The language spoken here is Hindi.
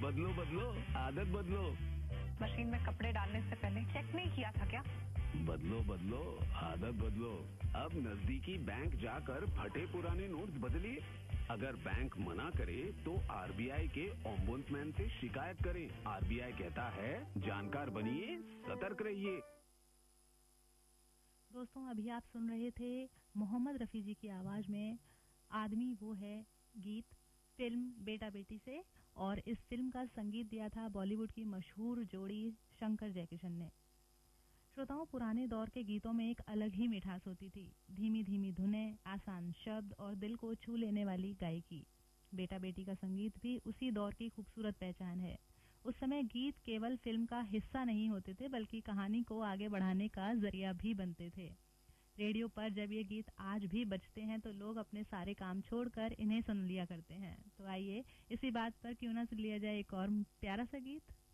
बदलो बदलो, आदत बदलो। मशीन में कपड़े डालने से पहले चेक नहीं किया था क्या? बदलो बदलो, आदत बदलो। अब नजदीकी बैंक जाकर फटे पुराने नोट्स बदलिए। अगर बैंक मना करे तो आरबीआई के ओम्बुड्समैन से शिकायत करें। आरबीआई कहता है, जानकार बनिए, सतर्क रहिए। दोस्तों, अभी आप सुन रहे थे मोहम्मद रफी जी की आवाज में आदमी वो है गीत, फिल्म बेटा बेटी से। और इस फिल्म का संगीत दिया था बॉलीवुड की मशहूर जोड़ी शंकर जयकिशन ने। श्रोताओं, पुराने दौर के गीतों में एक अलग ही मिठास होती थी। धीमी धीमी धुनें, आसान शब्द और दिल को छू लेने वाली गायकी। बेटा बेटी का संगीत भी उसी दौर की खूबसूरत पहचान है। उस समय गीत केवल फिल्म का हिस्सा नहीं होते थे, बल्कि कहानी को आगे बढ़ाने का जरिया भी बनते थे। रेडियो पर जब ये गीत आज भी बजते हैं तो लोग अपने सारे काम छोड़कर इन्हें सुन लिया करते हैं। तो आइए इसी बात पर क्यों ना सुन लिया जाए एक और प्यारा सा गीत।